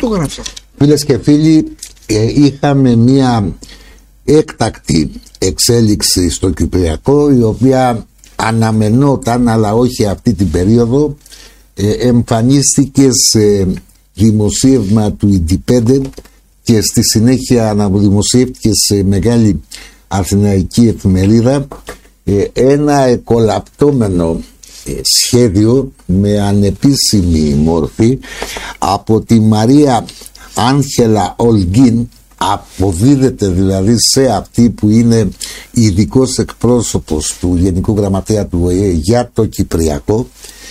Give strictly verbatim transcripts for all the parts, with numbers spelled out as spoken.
το γράψα. Φίλες και φίλοι, ε, είχαμε μια έκτακτη εξέλιξη στο Κυπριακό, η οποία αναμενόταν, αλλά όχι αυτή την περίοδο. ε, εμφανίστηκε σε δημοσίευμα του Independent και στη συνέχεια αναδημοσιεύτηκε σε μεγάλη αθηναϊκή εφημερίδα ε, ένα εκολαπτώμενο ε, σχέδιο με ανεπίσημη μόρφη από τη Μαρία Άγγελα Ολγκίν. Αποδίδεται δηλαδή σε αυτή που είναι ειδικός εκπρόσωπος του Γενικού Γραμματέα του Ο Ε Ε για το Κυπριακό,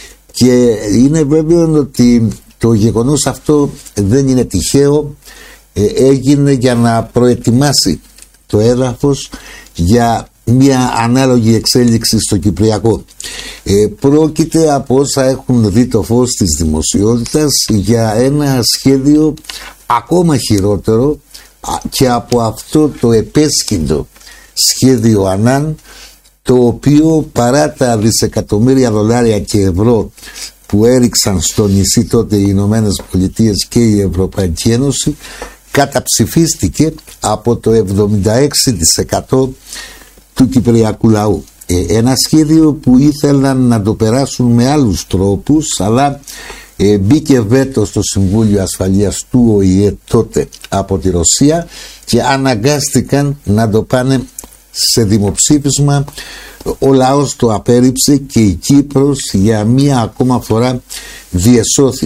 και είναι βέβαιο ότι το γεγονός αυτό δεν είναι τυχαίο. ε, έγινε για να προετοιμάσει το έδαφος για μια ανάλογη εξέλιξη στο Κυπριακό. Ε, πρόκειται, από όσα έχουν δει το φως της δημοσιότητας, για ένα σχέδιο ακόμα χειρότερο και από αυτό το επέσχυντο σχέδιο Ανάν, το οποίο παρά τα δισεκατομμύρια δολάρια και ευρώ που έριξαν στο νησί τότε οι Ηνωμένες Πολιτείες και η Ευρωπαϊκή Ένωση, καταψηφίστηκε από το εβδομήντα έξι τοις εκατό του κυπριακού λαού. Ε, ένα σχέδιο που ήθελαν να το περάσουν με άλλους τρόπους, αλλά ε, μπήκε βέτο στο Συμβούλιο Ασφαλείας του Ο Ε Ε τότε από τη Ρωσία και αναγκάστηκαν να το πάνε σε δημοψήφισμα. Ο λαός το απέρριψε και η Κύπρος για μία ακόμα φορά διεσώθη.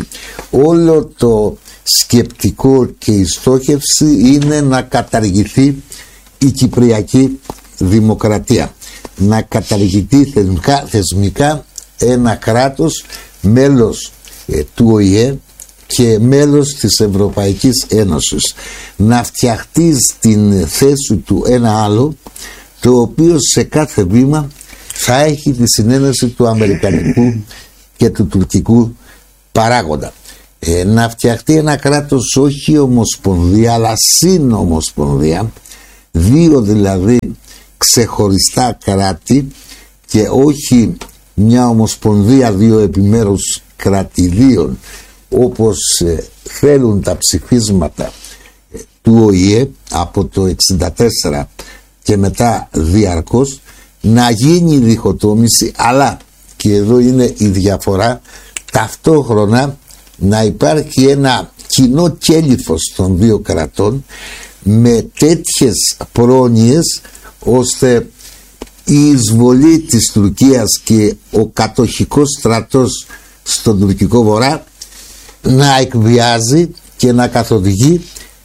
Όλο το σκεπτικό και η στόχευση είναι να καταργηθεί η Κυπριακή Δημοκρατία, να καταργηθεί θεσμικά, θεσμικά ένα κράτος μέλος ε, του Ο Ε Ε και μέλος της Ευρωπαϊκής Ένωσης, να φτιαχτεί στην θέση του ένα άλλο, το οποίο σε κάθε βήμα θα έχει τη συνένεση του αμερικανικού και του τουρκικού παράγοντα. Ε, να φτιαχτεί ένα κράτος όχι ομοσπονδία αλλά συνομοσπονδία, δύο δηλαδή ξεχωριστά κράτη και όχι μια ομοσπονδία δύο επιμέρους κρατηδίων όπως ε, θέλουν τα ψηφίσματα ε, του Ο Ε Ε από το εξήντα τέσσερα και μετά διαρκώς, να γίνει η διχοτόμηση, αλλά και εδώ είναι η διαφορά, ταυτόχρονα να υπάρχει ένα κοινό κέλυφος των δύο κρατών με τέτοιες πρόνοιες ώστε η εισβολή της Τουρκίας και ο κατοχικός στρατός στον τουρκικό βορρά να εκβιάζει και να καθοδηγεί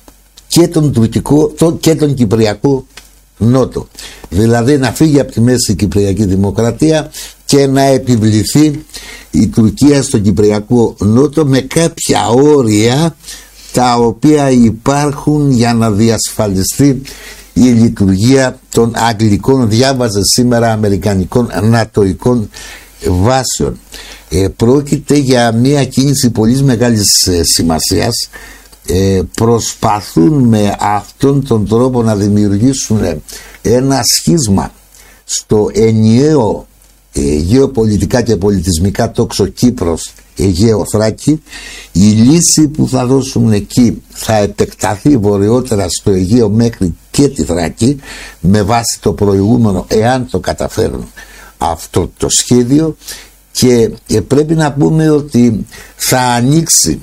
και τον τουρκικό και τον κυπριακό νότο. Δηλαδή να φύγει από τη μέση η Κυπριακή Δημοκρατία και να επιβληθεί η Τουρκία στον Κυπριακό νότο με κάποια όρια τα οποία υπάρχουν για να διασφαλιστεί η λειτουργία των αγγλικών, διάβαζε σήμερα, αμερικανικών νατοικών βάσεων. Ε, πρόκειται για μια κίνηση πολύ μεγάλης ε, σημασίας. Ε, προσπαθούν με αυτόν τον τρόπο να δημιουργήσουν ένα σχίσμα στο ενιαίο ε, γεωπολιτικά και πολιτισμικά τόξο Κύπρος Αιγαίο Θράκη. Η λύση που θα δώσουν εκεί θα επεκταθεί βορειότερα στο Αιγαίο μέχρι και τη Θράκη με βάση το προηγούμενο, εάν το καταφέρουν αυτό το σχέδιο, και ε, πρέπει να πούμε ότι θα ανοίξει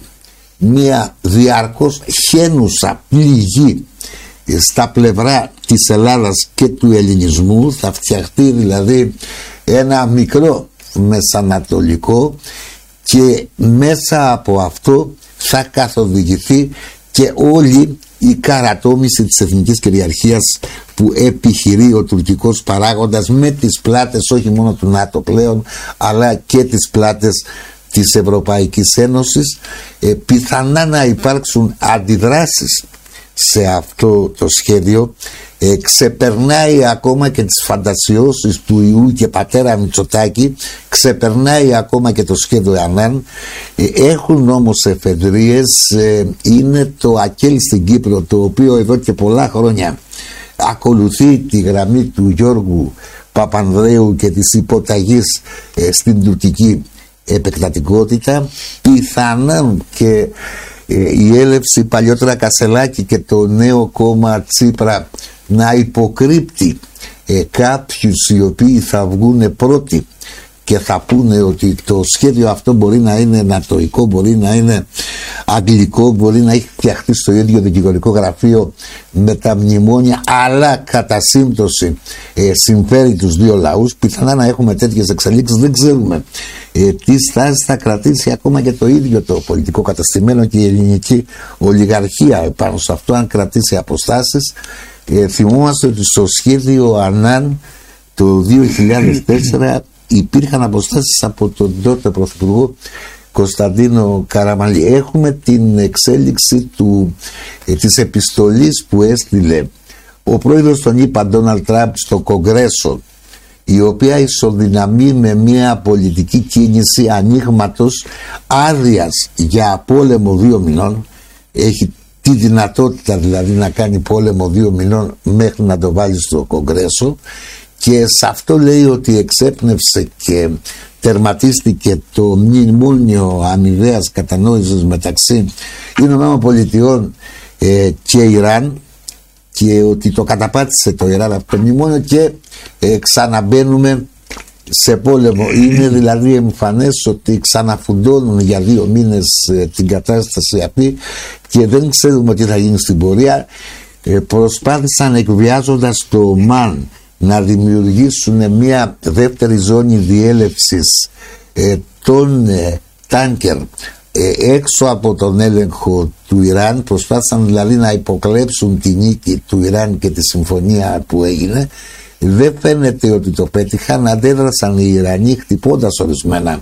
μια διαρκώς χαίνουσα πληγή στα πλευρά της Ελλάδας και του ελληνισμού. Θα φτιαχτεί δηλαδή ένα μικρό μεσανατολικό και μέσα από αυτό θα καθοδηγηθεί και όλη η καρατόμηση της εθνικής κυριαρχίας που επιχειρεί ο τουρκικός παράγοντας με τις πλάτες όχι μόνο του ΝΑΤΟ πλέον αλλά και τις πλάτες της Ευρωπαϊκής Ένωσης. Ε, πιθανά να υπάρξουν αντιδράσεις σε αυτό το σχέδιο. Ε, ξεπερνάει ακόμα και τις φαντασιώσεις του Ιού και πατέρα Μητσοτάκη, ξεπερνάει ακόμα και το σχέδιο Ανάν. Ε, έχουν όμως εφεδρίες. Ε, είναι το ΑΚΕΛ στην Κύπρο, το οποίο εδώ και πολλά χρόνια ακολουθεί τη γραμμή του Γιώργου Παπανδρέου και της υποταγής ε, στην τουρκική επεκτατικότητα. Πιθανόν και η έλευση παλιότερα Κασελάκη και το νέο κόμμα Τσίπρα να υποκρύπτει ε, κάποιους οι οποίοι θα βγουν πρώτοι και θα πούνε ότι το σχέδιο αυτό μπορεί να είναι νατοϊκό, μπορεί να είναι αγγλικό, μπορεί να έχει φτιαχτεί στο ίδιο δικηγορικό γραφείο με τα μνημόνια, αλλά κατά σύμπτωση ε, συμφέρει τους δύο λαούς. Πιθανά να έχουμε τέτοιες εξελίξεις, δεν ξέρουμε ε, τι στάση θα κρατήσει ακόμα και το ίδιο το πολιτικό καταστημένο και η ελληνική ολιγαρχία πάνω σε αυτό, αν κρατήσει αποστάσεις. Ε, θυμόμαστε ότι στο σχέδιο Ανάν το δύο χιλιάδες τέσσερα υπήρχαν αποστάσεις από τον τότε Πρωθυπουργό Κωνσταντίνο Καραμανλή. Έχουμε την εξέλιξη του, ε, της επιστολής που έστειλε ο πρόεδρος των ΗΠΑ Ντόναλντ Τραμπ στο Κογκρέσο, η οποία ισοδυναμεί με μια πολιτική κίνηση ανοίγματος άδειας για πόλεμο δύο μηνών. Έχει τη δυνατότητα δηλαδή να κάνει πόλεμο δύο μηνών μέχρι να το βάλει στο Κογκρέσο, και σε αυτό λέει ότι εξέπνευσε και τερματίστηκε το μνημόνιο αμοιβαίας κατανόησης μεταξύ Ηνωμένων Πολιτειών ε, και Ιράν, και ότι το καταπάτησε το Ιράν αυτό το μνημόνιο και ε, ξαναμπαίνουμε σε πόλεμο. Είναι δηλαδή εμφανές ότι ξαναφουντώνουν για δύο μήνες ε, την κατάσταση αυτή και δεν ξέρουμε τι θα γίνει στην πορεία. Ε, προσπάθησαν εκβιάζοντας το ΜΑΝ να δημιουργήσουν μια δεύτερη ζώνη διέλευσης ε, των ε, τάνκερ ε, έξω από τον έλεγχο του Ιράν. Προσπάθησαν δηλαδή να υποκλέψουν τη νίκη του Ιράν και τη συμφωνία που έγινε. Δεν φαίνεται ότι το πέτυχαν. Αντέδρασαν οι Ιρανοί χτυπώντας ορισμένα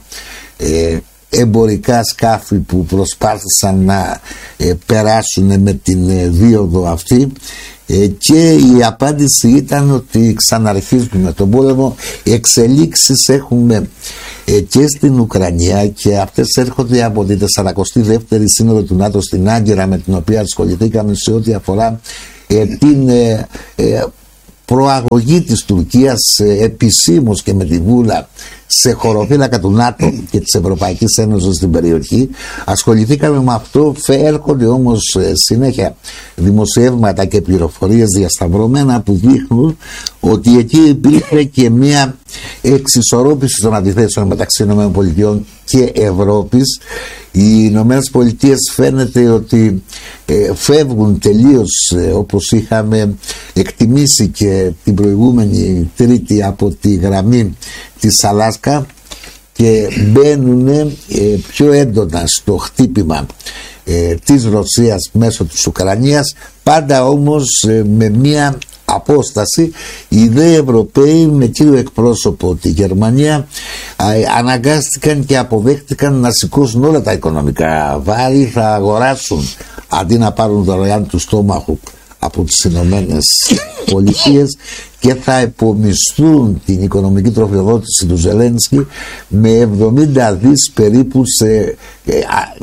ε, εμπορικά σκάφη που προσπάθησαν να ε, περάσουν με την ε, δίωδο αυτή. Ε, και η απάντηση ήταν ότι ξαναρχίζουμε τον πόλεμο. Εξελίξεις έχουμε ε, και στην Ουκρανία, και αυτές έρχονται από την σαρακοστή δεύτερη Σύνοδο του ΝΑΤΟ στην Άγκυρα, με την οποία ασχοληθήκαμε σε ό,τι αφορά ε, την ε, ε, προαγωγή της Τουρκίας ε, επισήμως και με τη βούλα σε χωροφύλακα του ΝΑΤΟ και της Ευρωπαϊκής Ένωσης στην περιοχή. Ασχοληθήκαμε με αυτό. Έρχονται όμως ε, συνέχεια δημοσιεύματα και πληροφορίες διασταυρωμένα που δείχνουν ότι εκεί υπήρχε και μια εξισορρόπηση των αντιθέσεων μεταξύ ΗΠΑ και Ευρώπης. Οι Ηνωμένες Πολιτείες φαίνεται ότι ε, φεύγουν τελείως, ε, όπως είχαμε εκτιμήσει και την προηγούμενη Τρίτη, από τη γραμμή της Αλάσκα και μπαίνουν ε, πιο έντονα στο χτύπημα ε, της Ρωσίας μέσω της Ουκρανίας, πάντα όμως ε, με μια απόσταση. Οι δε Ευρωπαίοι με κύριο εκπρόσωπο τη Γερμανία ε, αναγκάστηκαν και αποδέχτηκαν να σηκώσουν όλα τα οικονομικά βάρη. Θα αγοράσουν, αντί να πάρουν δωρεάν του στόμαχου από τις Ηνωμένες Πολιτείες, και θα επομισθούν την οικονομική τροφοδότηση του Ζελένσκι με εβδομήντα δις περίπου σε ε,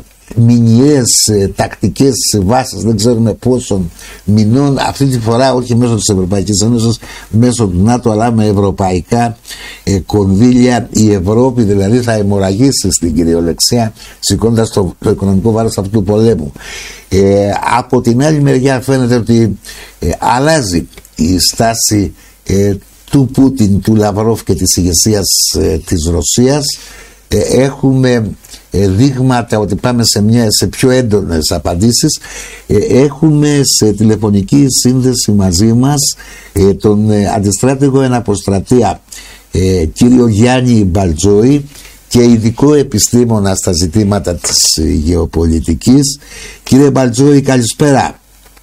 μηνιαίες ε, τακτικές βάσεις, δεν ξέρουμε πόσων μηνών, αυτή τη φορά όχι μέσω της Ευρωπαϊκής Ένωσης, μέσω του ΝΑΤΟ, αλλά με ευρωπαϊκά ε, κονδύλια. Η Ευρώπη δηλαδή θα αιμορραγήσει στην κυριολεξία, σηκώντας το, το οικονομικό βάρος αυτού του πολέμου. Ε, από την άλλη μεριά φαίνεται ότι ε, αλλάζει η στάση ε, του Πούτιν, του Λαυρόφ και της ηγεσίας ε, της Ρωσίας. Ε, έχουμε ε, δείγματα ότι πάμε σε, μια, σε πιο έντονες απαντήσεις. Ε, έχουμε σε τηλεφωνική σύνδεση μαζί μας ε, τον ε, αντιστράτηγο εν αποστρατεία ε, κύριο Γιάννη Μπαλτζόη, και ειδικό επιστήμονα στα ζητήματα της γεωπολιτικής. Κύριε Μπαλτζόη, καλησπέρα.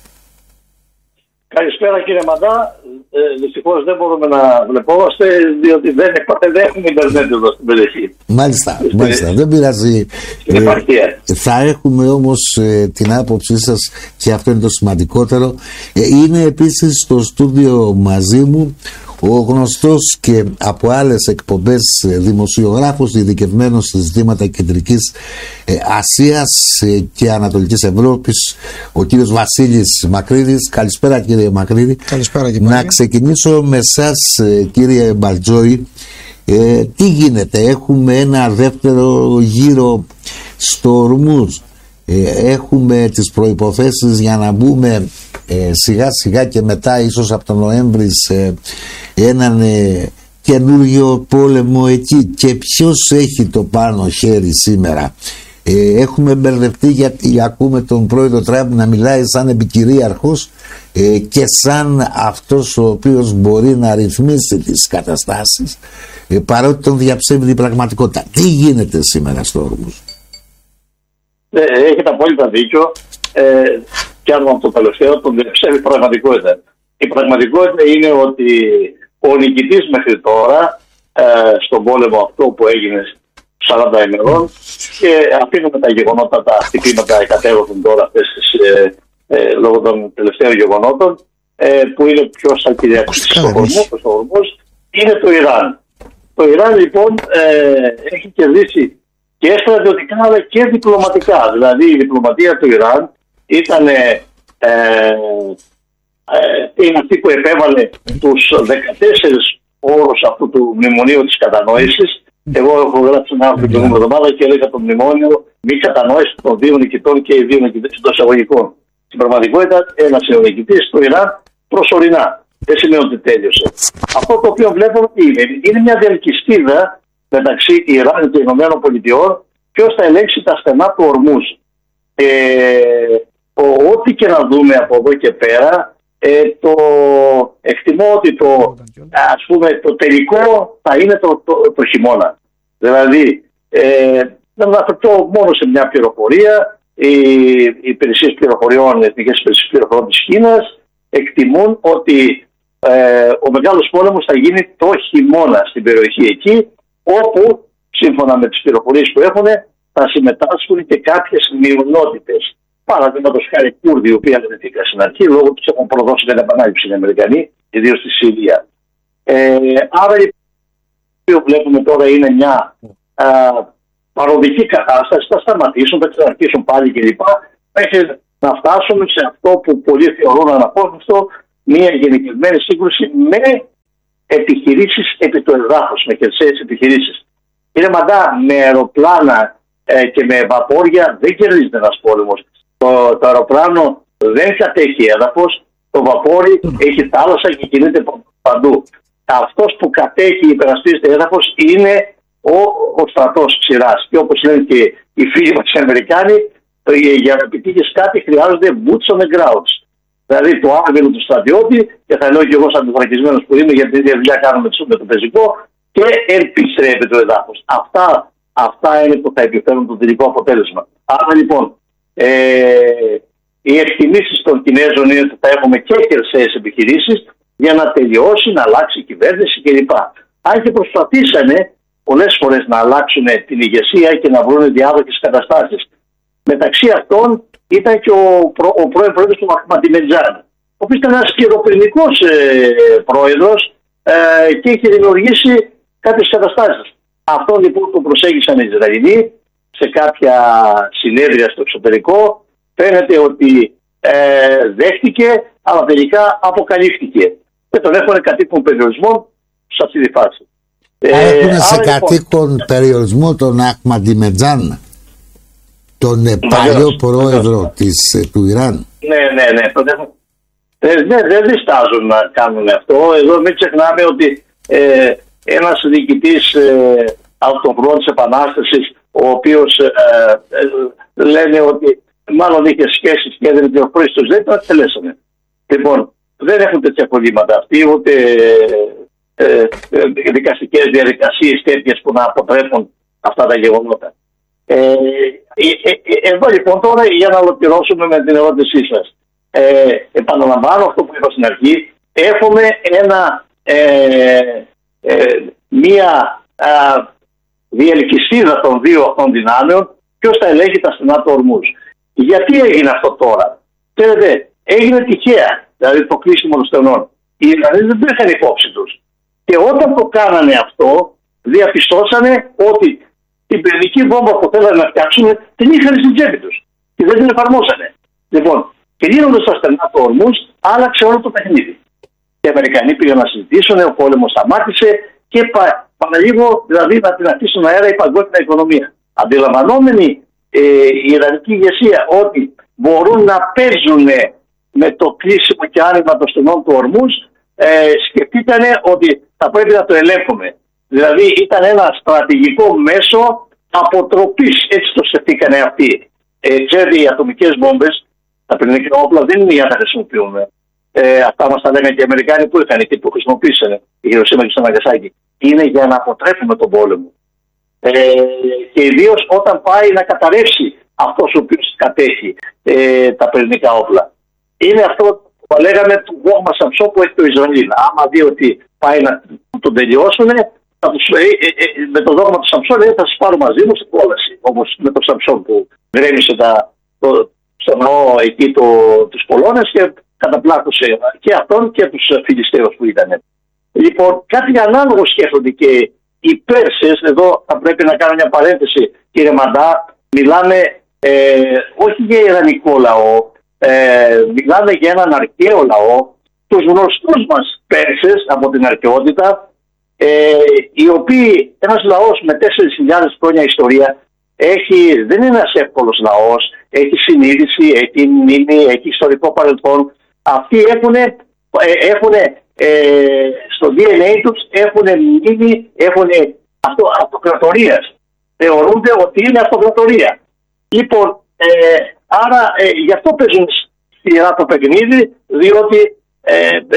Καλησπέρα κύριε Μαντά. Ε, δυστυχώς δεν μπορούμε να βλεπόμαστε, διότι δεν, δεν έχουμε ίντερνετ εδώ στην περιοχή. Μάλιστα, μάλιστα, δεν πειράζει. Ε, θα έχουμε όμως ε, την άποψή σας, και αυτό είναι το σημαντικότερο. Ε, είναι επίσης στο στούντιο μαζί μου ο γνωστός και από άλλες εκπομπές δημοσιογράφος, ειδικευμένος σε ζητήματα κεντρικής ε, Ασίας ε, και Ανατολικής Ευρώπης, ο κύριος Βασίλης Μακρύδης. Καλησπέρα κύριε Μακρύδη. Καλησπέρα και Να ξεκινήσω με εσάς ε, κύριε Μπαλτζόη. Ε, τι γίνεται? Έχουμε ένα δεύτερο γύρο στο Ορμούζ. ε, έχουμε τις προϋποθέσεις για να μπούμε ε, σιγά σιγά και μετά ίσως από τον Νοέμβρη σε έναν ε, καινούργιο πόλεμο εκεί. Και ποιος έχει το πάνω χέρι σήμερα? Ε, έχουμε μπερδευτεί γιατί ακούμε τον πρόεδρο Τραμπ να μιλάει σαν επικυρίαρχος ε, και σαν αυτός ο οποίος μπορεί να ρυθμίσει τις καταστάσεις, ε, παρότι τον διαψεύδει η πραγματικότητα. Τι γίνεται σήμερα στο Ορμούζ? Ε, έχετε απόλυτα δίκιο. Ε, και αν το τελευταίο τον διαψεύδει η πραγματικότητα. Η πραγματικότητα είναι ότι ο νικητής μέχρι τώρα ε, στον πόλεμο αυτό που έγινε σαράντα ημερών, και αφήνουμε τα γεγονότα, τα χτυπήματα εκατέρωθεν τώρα αυτές τις, ε, ε, λόγω των τελευταίων γεγονότων, ε, που είναι πιο σαν κυριαρχική στο Ορμούζ, είναι το Ιράν. Το Ιράν λοιπόν ε, έχει κερδίσει και στρατιωτικά αλλά και διπλωματικά. Δηλαδή η διπλωματία του Ιράν ήταν ε, ε, ε, είναι αυτή που επέβαλε τους δεκατέσσερις όρους αυτού του μνημονίου της κατανόησης. Εγώ έχω γράψει ένα άρθρο την προηγούμενη εβδομάδα και έλεγα το μνημόνιο μη κατανόηση των δύο νικητών και οι δύο νικητές των εισαγωγικών. Στην πραγματικότητα, ένας είναι ο νικητής στο Ιράν προσωρινά. Δεν σημαίνει ότι τέλειωσε. Αυτό το οποίο βλέπουμε είναι, είναι μια διαλκυστίδα μεταξύ Ιράν και Ηνωμένων Πολιτειών, ποιος θα ελέγξει τα στενά του Ορμούζ. Και ό,τι και να δούμε από εδώ και πέρα, Ε, το εκτιμώ ότι το, ας πούμε, το τελικό θα είναι το, το, το χειμώνα. Δηλαδή, ε, να αναφερθώ μόνο σε μια πληροφορία. Οι, οι υπηρεσίες πληροφοριών, οι εθνικές υπηρεσίες πληροφοριών της Κίνας εκτιμούν ότι ε, ο μεγάλος πόλεμος θα γίνει το χειμώνα στην περιοχή εκεί, όπου σύμφωνα με τις πληροφορίες που έχουν θα συμμετάσχουν και κάποιες μειονότητες. Παραδείγματος χάρη Κούρδοι, οι οποίοι αρνηθήκαν στην αρχή λόγω του έχουν προδώσει την επανάληψη οι Αμερικανοί, ιδίως στη Συρία. Ε, άρα, που βλέπουμε τώρα είναι μια α, παροδική κατάσταση. Θα σταματήσουν, θα ξαναρχίσουν πάλι κλπ. Μέχρι να φτάσουμε σε αυτό που πολλοί θεωρούν αναπόφευκτο, μια γενικευμένη σύγκρουση με επιχειρήσεις επί του εδάφους, με χερσαίες επιχειρήσεις. Είναι μαντά με αεροπλάνα ε, και με βαπόρια δεν κερδίζεται ένας πόλεμος. Το, το αεροπλάνο δεν κατέχει έδαφος, το βαπόρι έχει θάλασσα και κινείται παντού. Αυτός που κατέχει, υπερασπίζεται έδαφος είναι ο, ο στρατός ξηράς. Και όπως λένε και οι φίλοι μας οι Αμερικάνοι, για να επιτύχεις κάτι χρειάζονται boots on the ground. Δηλαδή το άγγελο του στρατιώτη, και θα λέω και εγώ σαν φρακισμένος που είμαι, γιατί την ίδια δουλειά κάνουμε με το πεζικό, και επιστρέφει το εδάφος. Αυτά, αυτά είναι που θα επιφέρουν το τελικό αποτέλεσμα. Άρα λοιπόν, ε, οι εκτιμήσεις των Κινέζων είναι ότι θα έχουμε και χερσαίες επιχειρήσεις για να τελειώσει, να αλλάξει η κυβέρνηση κλπ. Αν και προσπαθήσανε πολλές φορές να αλλάξουν την ηγεσία και να βρουν διάδοχες καταστάσεις. Μεταξύ αυτών ήταν και ο, προ, ο πρώην πρόεδρος του Αχμαντινετζάντ, ο οποίος ήταν ένας σκληροπυρηνικός ε, πρόεδρος ε, και είχε δημιουργήσει κάποιες καταστάσεις. Αυτό λοιπόν το προσέγγισαν οι Ισραηλοί σε κάποια συνέδρια στο εξωτερικό. Φαίνεται ότι ε, δέχτηκε, αλλά τελικά αποκαλύφθηκε. Και τον έχουν κατοίκον περιορισμό σε αυτή τη φάση. Έχουν ε, σε κατοίκον λοιπόν, περιορισμό τον Αχμαντινετζάντ, τον ε, παλιό πρόεδρο της, ε, του Ιράν. Ναι, ναι, ναι. Ε, ναι, δεν διστάζουν να κάνουν αυτό. Εδώ μην ξεχνάμε ότι ε, ένας διοικητής ε, αυτοχρόνων της Επανάστασης, ο οποίος ε, ε, λένε ότι μάλλον είχε σχέσεις και έδινε πληροφορίες στους δεν, τον εκτελέσανε. Λοιπόν, δεν έχουν τέτοια προβλήματα αυτοί, ούτε ε, ε, ε, δικαστικές διαδικασίες τέτοιες που να αποτρέπουν αυτά τα γεγονότα. Ε, ε, ε, ε, εδώ λοιπόν τώρα για να ολοκληρώσουμε με την ερώτησή σας. Ε, επαναλαμβάνω αυτό που είπα στην αρχή. Έχουμε ένα, ε, ε, μία ε, διελκυστίδα των δύο αυτών δυνάμεων. Ποιος θα ελέγχει τα στενά του Ορμούζ. Γιατί έγινε αυτό τώρα? Ξέρετε, έγινε τυχαία, δηλαδή το κλείσιμο των στενών. Οι Ιρανοί δεν το είχαν υπόψη τους. Και όταν το κάνανε αυτό, διαπιστώσανε ότι την πυρηνική βόμβα που θέλανε να φτιάξουν την είχαν στην τσέπη τους και δεν την εφαρμόσανε. Λοιπόν, κλείνοντας τα στενά του Ορμούζ, άλλαξε όλο το παιχνίδι. Οι Αμερικανοί πήγαν να συζητήσουν, ο πόλεμος σταμάτησε και πα, παραλίγο δηλαδή να την αφήσουν αέρα η παγκόσμια οικονομία. Αντιλαμβανόμενοι ε, η Ιρανική ηγεσία ότι μπορούν να παίζουν με το κλείσιμο και άνοιγμα των στενών του Ορμούζ, ε, σκεφτήκανε ότι θα πρέπει να το ελέγχουμε. Δηλαδή ήταν ένα στρατηγικό μέσο αποτροπής, έτσι το σκεφτήκανε αυτοί. Ε, ξέρετε, οι ατομικές βόμβες, τα πυρηνικά όπλα δεν είναι για να χρησιμοποιούμε. Ε, αυτά μας τα λέγανε και οι Αμερικάνοι που είχαν και που χρησιμοποίησαν η Χιροσίμα και στο Ναγκασάκι. Είναι για να αποτρέπουμε τον πόλεμο. Ε, και ιδίως όταν πάει να καταρρεύσει αυτός ο οποίος κατέχει ε, τα πυρηνικά όπλα. Είναι αυτό που λέγαμε του Γόγμα Σαμψό που έχει το Ισραήλ. Άμα δει ότι πάει να τον τελειώσουν, θα τους, ε, ε, ε, με το δόγμα του Σαμψόν λέει, θα σας πάρω μαζί μου στην κόλαση. Όπως με τον Σαμψόν που γκρέμισε τα, το, στο ναό εκεί το, τους Πολώνες και καταπλάκωσε και αυτόν και τους Φιλιστέους που ήταν. Λοιπόν, κάτι ανάλογο σκέφτονται και οι Πέρσες. Εδώ θα πρέπει να κάνω μια παρένθεση, κύριε Μαντά. Μιλάμε ε, όχι για ιρανικό λαό, ε, μιλάμε για έναν αρχαίο λαό, τους γνωστούς μας Πέρσες από την αρχαιότητα, ε, οι οποίοι, ένας λαός με τέσσερις χιλιάδες χρόνια ιστορία, έχει, δεν είναι ένας εύκολος λαός, έχει συνείδηση, έχει μνήμη, έχει ιστορικό παρελθόν. Αυτοί έχουν, έχουν ε, στο ντι εν έι τους έχουν μνήμη, έχουν αυτο, αυτοκρατορίας. Θεωρούνται ότι είναι αυτοκρατορία. Λοιπόν, ε, άρα ε, γι' αυτό παίζουν σειρά το παιχνίδι, διότι ε, ε,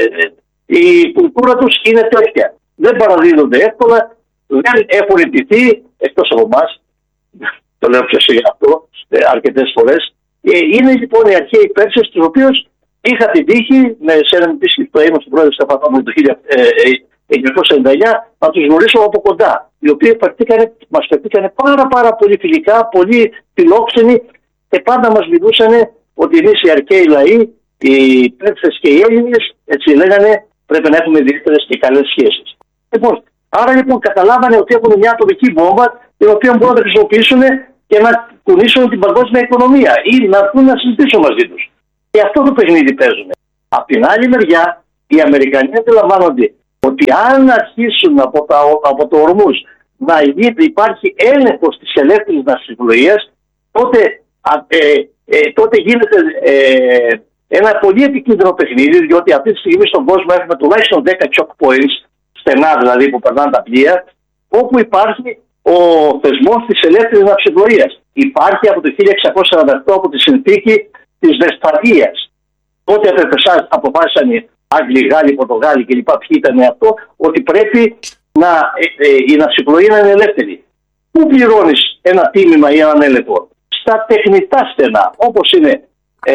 η κουλτούρα τους είναι τέτοια. Δεν παραδίδονται εύκολα, δεν έχουν εντυθεί, εκτός από εμάς, το λέω πιο σίγουρα αυτό, ε, αρκετές φορές. Ε, είναι λοιπόν οι αρχαίοι Πέρσες, τους οποίους είχα την τύχη, με, σε έναν επίσκεπτο ήμουν στον πρόεδρο Στεφανόπουλο το χίλια εννιακόσια ενενήντα εννιά, να τους γνωρίσω από κοντά. Οι οποίοι μας φερθήκανε πάρα πάρα πολύ φιλικά, πολύ φιλόξενοι και πάντα μας μιλούσαν ότι εμείς οι αρχαίοι λαοί, οι Πέρσες και οι Έλληνες, έτσι λέγανε, πρέπει να έχουμε ιδιαίτερες και καλές σχέσεις. Λοιπόν, άρα λοιπόν καταλάβανε ότι έχουν μια ατομική βόμβα, την οποία μπορούν να τα χρησιμοποιήσουν και να κουνήσουν την παγκόσμια οικονομία ή να έρθουν να συζητήσουν μαζί τους. Και αυτό το παιχνίδι παίζουν. Απ' την άλλη μεριά, οι Αμερικανοί αντιλαμβάνονται ότι αν αρχίσουν από, τα, από το Ορμούζ να υπάρχει έλεγχος της ελεύθερης ναυσιπλοείας, τότε, ε, ε, τότε γίνεται ε, ένα πολύ επικίνδυνο παιχνίδι, διότι αυτή τη στιγμή στον κόσμο έχουμε τουλάχιστον δέκα choke points, στενά δηλαδή που περνάνε τα πλοία, όπου υπάρχει ο θεσμός της ελεύθερης ναυσιπλοείας. Υπάρχει από το χίλια εξακόσια σαράντα οκτώ από τη συνθήκη της Βεσπαλίας. Τότε αποφάσισαν οι Άγγλοι, οι Γάλλοι, οι Πορτογάλοι κλπ. Ποιοι ήταν αυτό, ότι πρέπει να, ε, ε, η ναυσιπλοεία να είναι ελεύθερη. Πού πληρώνεις ένα τίμημα ή έναν έλεγχο? Στα τεχνητά στενά, όπως είναι ε,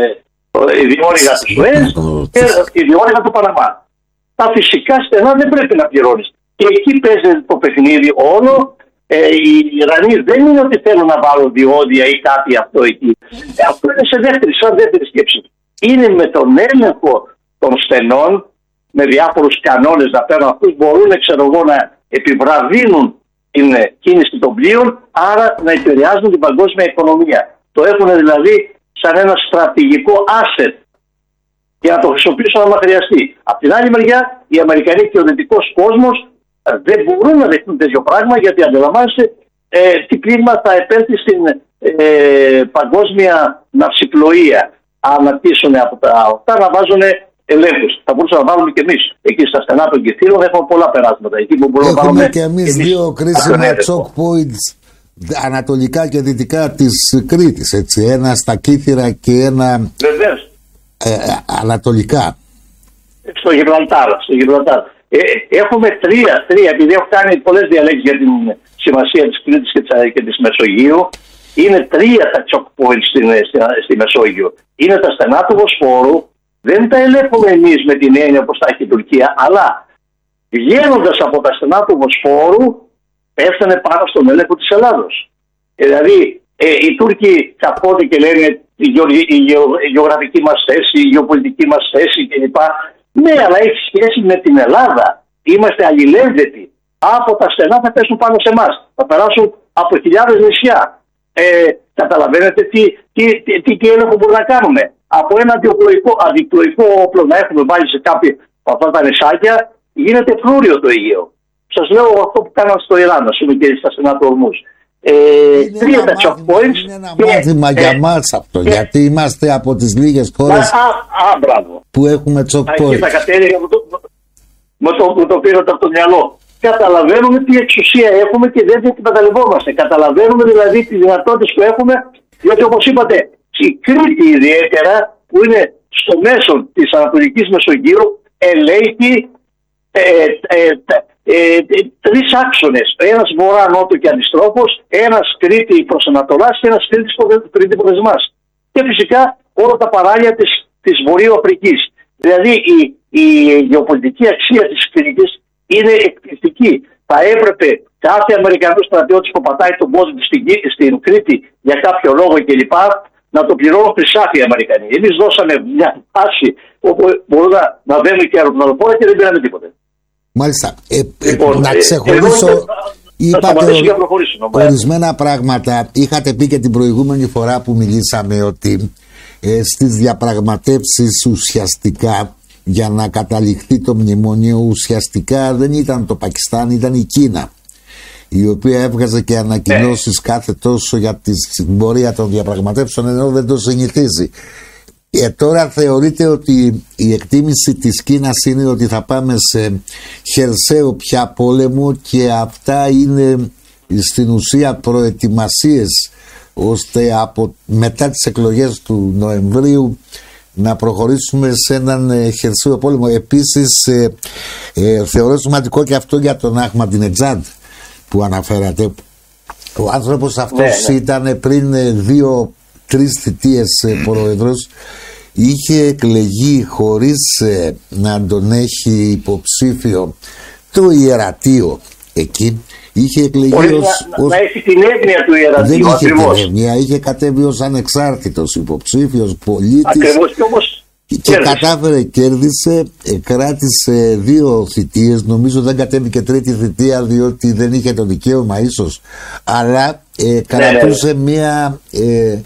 η διόρυγα του Σουέζ και η διόρυγα του Παναμά. Τα φυσικά στενά δεν πρέπει να πληρώνεις. Και εκεί παίζει το παιχνίδι όλο. Ε, οι Ιρανοί δεν είναι ότι θέλουν να βάλουν διόδια ή κάτι αυτό εκεί. Ε, αυτό είναι σε δεύτερη, σαν δεύτερη σκέψη. Είναι με τον έλεγχο των στενών, με διάφορους κανόνες να παίρνουν αυτούς, μπορούν ξέρω εγώ, να επιβραδύνουν την κίνηση των πλοίων, άρα να επηρεάζουν την παγκόσμια οικονομία. Το έχουν δηλαδή σαν ένα στρατηγικό asset για να το χρησιμοποιήσουν άμα χρειαστεί. Απ' την άλλη μεριά, οι Αμερικανοί και ο δυτικός κόσμος δεν μπορούν να δεχτούν τέτοιο πράγμα, γιατί αντιλαμβάνεστε ε, τι πλήγμα θα επέλθει στην ε, παγκόσμια ναυσιπλοεία. Αν αρχίσουν από τα αυτά να βάζουν ελέγχους. Θα μπορούσαμε να βάλουμε και εμείς εκεί στα στενά των Κιθήρων, έχουμε πολλά περάσματα. Εκεί που μπορούμε έχουμε να βάλουμε και εμείς δύο κρίσιμα choke points ανατολικά και δυτικά της Κρήτης. Έτσι. Ένα στα Κύθυρα και ένα ε, ανατολικά. Στο Γιβραλτάρ. Στο Γιβραλτάρ. Ε, έχουμε τρία, τρία, επειδή έχω κάνει πολλές διαλέξεις για την σημασία της Κρήτης και της, και της Μεσογείου. Είναι τρία τα choke points στην, στη, στη Μεσόγειο. Είναι τα στενά του Βοσπόρου, δεν τα ελέγχουμε εμείς με την έννοια όπως τα έχει η Τουρκία, αλλά βγαίνοντας από τα στενά του Βοσπόρου έφτανε πάνω στον έλεγχο της Ελλάδος. Ε, δηλαδή ε, οι Τούρκοι καθόνται και λένε η, γεω, η, γεω, η γεωγραφική μας θέση, η γεωπολιτική μας θέση κλπ. Ναι, αλλά έχει σχέση με την Ελλάδα. Είμαστε αλληλένδετοι. Από τα στενά θα πέσουν πάνω σε εμάς. Θα περάσουν από χιλιάδες νησιά. Ε, καταλαβαίνετε τι, τι, τι, τι, τι έλεγχο μπορούμε να κάνουμε. Από ένα αντιπλοϊκό όπλο να έχουμε βάλει σε κάποια από αυτά τα νησάκια, γίνεται φλούριο το Αιγαίο. Σας λέω αυτό που κάναμε στο Ιράν, ας πούμε, και στα στενά του Ορμούζ. Ε, τρία τα checkpoints. Είναι ένα μάθημα και, για ε, μας αυτό, και, γιατί είμαστε από τις λίγες χώρες α, α, που έχουμε checkpoints. Και τα κατέληγα με το, με το, με το πήρατε από το μυαλό. Καταλαβαίνουμε τι εξουσία έχουμε και δεν την εκμεταλλευόμαστε. Καταλαβαίνουμε δηλαδή τις δυνατότητες που έχουμε, διότι όπως είπατε, η Κρήτη ιδιαίτερα, που είναι στο μέσο της Ανατολικής Μεσογείου, ελέγχει ε, ε, ε, ε, τρεις άξονες. Ένας βορρά-νότο και αντιστρόφως, ένας Κρήτη προς Ανατολάς και ένας Κρήτη προς Δεσμάς. Και φυσικά όλα τα παράλια της, της Βορείου Αφρικής. Δηλαδή η, η γεωπολιτική αξία της Κρήτης είναι εκπληκτική. Θα έπρεπε κάθε Αμερικανός στρατιώτης που πατάει τον πόδι του στην, στην Κρήτη για κάποιο λόγο κλπ. Να το πληρώνουν χρυσάφι οι Αμερικανοί. Εμείς δώσαμε μια φάση όπου μπορούν να, να βαίνουν και αεροπλανοφόρα και δεν πήραμε τίποτε. Μάλιστα. Ε, λοιπόν, να ξεχωρίσω. Ε, είπατε ορισμένα πράγματα. Είχατε πει και την προηγούμενη φορά που μιλήσαμε ότι ε, στις διαπραγματεύσεις ουσιαστικά για να καταληχθεί το μνημόνιο ουσιαστικά δεν ήταν το Πακιστάν, ήταν η Κίνα, η οποία έβγαζε και ανακοινώσεις ναι. κάθε τόσο για την πορεία των διαπραγματεύσεων, ενώ δεν το συνηθίζει. Ε, τώρα θεωρείτε ότι η εκτίμηση της Κίνας είναι ότι θα πάμε σε χερσαίο πια πόλεμο και αυτά είναι στην ουσία προετοιμασίες ώστε από μετά τις εκλογές του Νοεμβρίου να προχωρήσουμε σε έναν ε, χερσαίο πόλεμο. Επίσης ε, ε, θεωρώ σημαντικό και αυτό για τον Αχμαντινετζάντ που αναφέρατε. Ο άνθρωπος αυτός ναι, ναι. ήταν πριν ε, δύο τρεις θητείες ε, πρόεδρος, είχε εκλεγεί χωρίς ε, να τον έχει υποψήφιο το ιερατείο εκεί. Είχε εκλεγεί ως, να, ως... να έχει την έγνοια του ιερατείου. Δεν είχε ακριβώς. την έγνοια, είχε κατέβει ως ανεξάρτητος υποψήφιος πολίτης. Ακριβώς, και όμως και κέρδισε. κατάφερε, κέρδισε, ε, κράτησε δύο θητείες, νομίζω δεν κατέβηκε τρίτη θητεία διότι δεν είχε το δικαίωμα ίσως, αλλά ε, κρατούσε ναι, ναι. μια ε,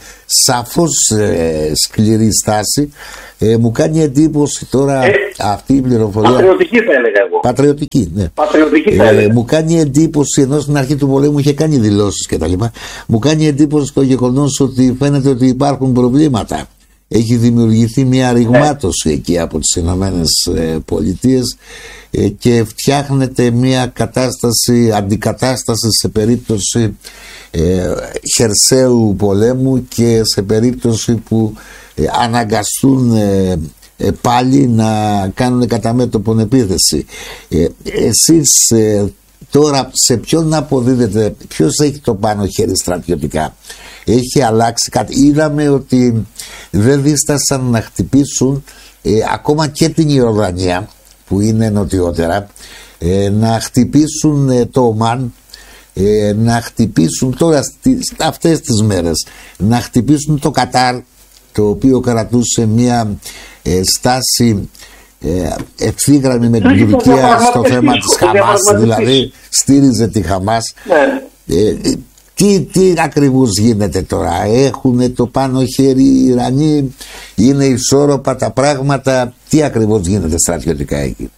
σαφώς ε, σκληρή στάση. Ε, μου κάνει εντύπωση τώρα ε, αυτή η πληροφορία. Πατριωτική θα έλεγα εγώ. Πατριωτική, ναι. Πατριωτική θα έλεγα. Ε, μου κάνει εντύπωση, ενώ στην αρχή του πολέμου είχε κάνει δηλώσεις κτλ. Μου κάνει εντύπωση το γεγονός ότι φαίνεται ότι υπάρχουν προβλήματα. Έχει δημιουργηθεί μια ρηγμάτωση ναι. εκεί από τις Ηνωμένες Πολιτείες ε, και φτιάχνεται μια κατάσταση, αντικατάσταση σε περίπτωση ε, χερσαίου πολέμου και σε περίπτωση που ε, αναγκαστούν ε, ε, πάλι να κάνουν κατά μέτωπον επίθεση. Ε, εσείς ε, τώρα σε ποιον αποδίδετε, ποιος έχει το πάνω χέρι στρατιωτικά? Έχει αλλάξει κάτι? Είδαμε ότι δεν δίστασαν να χτυπήσουν ε, ακόμα και την Ιορδανία που είναι νοτιότερα, ε, να χτυπήσουν ε, το Ομάν, ε, να χτυπήσουν τώρα στις, αυτές τις μέρες να χτυπήσουν το Κατάρ, το οποίο κρατούσε μια ε, στάση ε, ευθύγραμμη με την Τουρκία στο θέμα της Χαμάς, δηλαδή στήριζε τη Χαμάς. ε, Τι, τι ακριβώς γίνεται τώρα? Έχουν το πάνω χέρι οι Ιρανοί? Είναι ισόρροπα τα πράγματα? Τι ακριβώς γίνεται στρατιωτικά εκεί?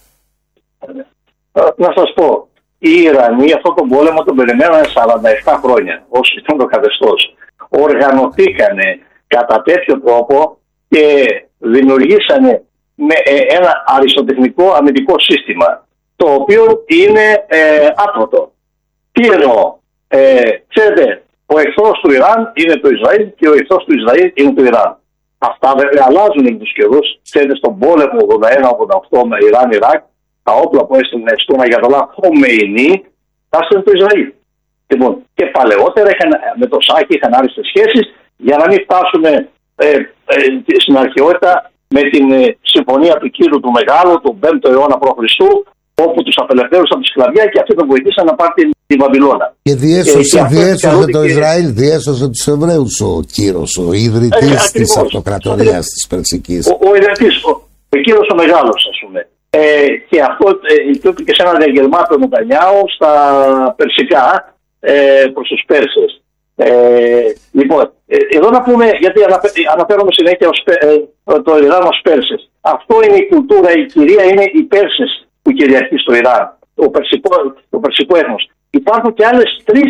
Να σας πω, οι Ιρανοί αυτόν τον πόλεμο τον περιμένανε σαράντα επτά χρόνια όσο ήταν το καθεστώς. Οργανωθήκανε κατά τέτοιο τρόπο και δημιουργήσανε με ένα αριστοτεχνικό αμυντικό σύστημα το οποίο είναι ε, άπρωτο. Τι εννοώ? Ε, ξέρετε, ο εχθρός του Ιράν είναι το Ισραήλ και ο εχθρός του Ισραήλ είναι το Ιράν. Αυτά βέβαια αλλάζουν με τους καιρούς. Ξέρετε, στον πόλεμο ογδόντα ένα ογδόντα οκτώ με Ιράν-Ιράκ, τα όπλα που έστειλε στον Αγιατολά Χομεϊνί, τα έστειλε το Ισραήλ. Λοιπόν, και παλαιότερα είχαν, με το Σάκη είχαν άριστες σχέσεις, για να μην φτάσουμε ε, ε, στην αρχαιότητα με την ε, συμφωνία του Κύρου του Μεγάλου, του πέμπτο αιώνα προ Χριστού, όπου τους απελευθέρωσαν από τη σκλαβιά και αυτοί τον βοηθήσαν να πάρει τη Βαβυλώνα. Και διέσωσε, και διέσωσε το και... Ισραήλ, διέσωσε τους Εβραίους ο Κύρος, ο ιδρυτής ε, της αυτοκρατορίας της Περσικής. Ο, ο ιδρυτής, ο, ο Κύρος ο Μεγάλος, ας πούμε. Ε, και αυτό ε, και σε ένα διαγγελμά του Νετανιάου στα Περσικά ε, προς τους Πέρσες. Ε, λοιπόν, ε, εδώ να πούμε, γιατί αναφέ, αναφέρομαι συνέχεια ως, ε, το Ιράν ως Πέρσες. Αυτό είναι η κουλτούρα, η κυρία είναι οι Πέρσες που κυριαρχεί στο Ιράν, το περσικό, το περσικό έθνος. Υπάρχουν και άλλες τρεις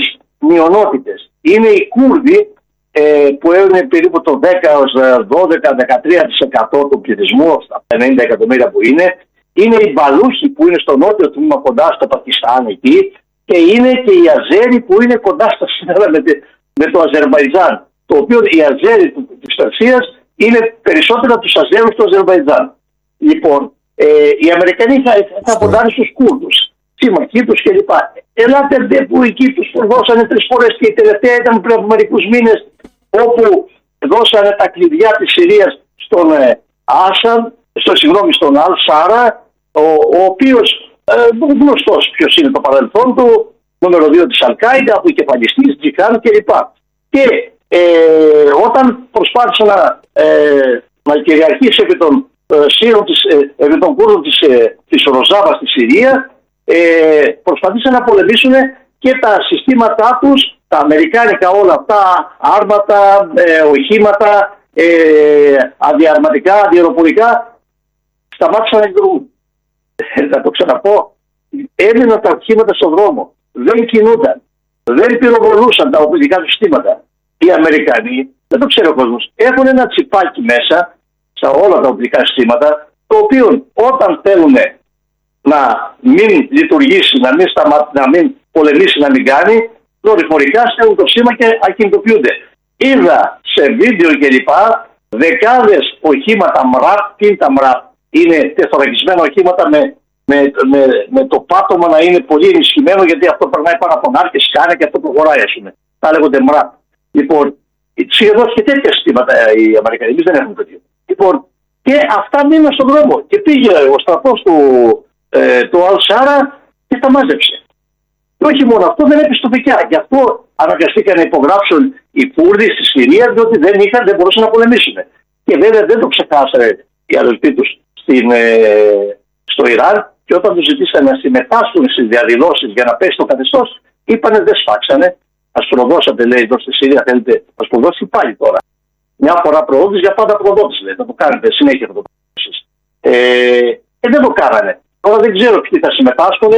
μειονότητες. Είναι οι Κούρδοι ε, που είναι περίπου το δέκα έως δώδεκα με δεκατρία τοις εκατό του πληθυσμού, στα πενήντα εκατομμύρια που είναι. Είναι οι Μπαλούχοι που είναι στο νότιο τμήμα κοντά στο Πακιστάν εκεί. Και είναι και οι Αζέροι που είναι κοντά στα σύνορα με, με το Αζερβαϊτζάν. Το οποίο οι Αζέροι της Περσίας είναι περισσότερο από τους Αζέρους του Αζερβαϊτζάν. Λοιπόν, ε, οι Αμερικανοί θα, θα ποντάρουν στους Κούρδους, σύμμαχοί τους κλπ. Ελάτε ντε που εκεί τους δώσανε τρεις φορές και η τελευταία ήταν πριν από μερικούς μήνες, όπου δώσανε τα κλειδιά της Συρίας στον ε, Άσαντ, στο, συγγνώμη, στον Αλ Σάρα, ο, ο οποίος ε, γνωστός ποιος είναι το παρελθόν του, νούμερο δύο της Αλ-Κάιντα, αποκεφαλιστής, Τζιχάν κλπ. Και ε, όταν προσπάθησε να, ε, να κυριαρχήσει επί των ε, Σύρων της, ε, επί των Κούρδων της, ε, της Ροζάβα στη Συρία, ε, προσπαθήσαν να πολεμήσουν και τα συστήματά τους, τα αμερικάνικα όλα αυτά, άρματα, ε, οχήματα, ε, αντιαρματικά, αντιεροπορικά, σταμάτησαν να λειτουργούν. Θα το ξαναπώ, έμειναν τα οχήματα στον δρόμο, δεν κινούνταν, δεν πυροβολούσαν τα οπλικά συστήματα. Οι Αμερικανοί, δεν το ξέρει ο κόσμος, έχουν ένα τσιπάκι μέσα στα όλα τα οπλικά συστήματα, το οποίο όταν θέλουν να μην λειτουργήσει, να μην, σταμα... να μην πολεμήσει, να μην κάνει, δορυφορικά στέλνουν το σήμα και ακινητοποιούνται. Είδα σε βίντεο κλπ. Δεκάδες οχήματα ΜΡΑΠ, τι είναι τα ΜΡΑΠ, είναι τεθωρακισμένα οχήματα με, με, με, με το πάτωμα να είναι πολύ ενισχυμένο, γιατί αυτό περνάει πάνω από τον άρκε, σκάνε και αυτό προχωράει, ας πούμε. Τα λέγονται ΜΡΑΠ. Λοιπόν, σχεδόν και τέτοια συστήματα οι Αμερικανοί, εμείς δεν έχουμε τέτοιο. Λοιπόν, και αυτά μείναν στον δρόμο. Και πήγε ο στρατός του, ε, του Αλ-Σάρα και τα μάζεψε. Και όχι μόνο αυτό, δεν έπεισε τοπικά. Γι' αυτό αναγκαστήκαν να υπογράψουν οι Κούρδοι στη Συρία, διότι δεν είχαν, δεν μπορούσαν να πολεμήσουν. Και βέβαια δεν το ξεχάσανε οι αδελφοί τους ε, στο Ιράν, και όταν τους ζητήσαν να συμμετάσχουν στις διαδηλώσεις για να πέσει το καθεστώς, είπανε δεν σφάξανε. Ας προδώσατε, λέει, εδώ στη Συρία, θέλετε να προδώσει πάλι τώρα. Μια φορά προδότης, για πάντα προδότης, λέει, θα το κάνετε συνέχεια, θα το κάνετε. Ε, ε, δεν το κάνανε. Τώρα δεν ξέρω ποιοι θα συμμετάσχουν.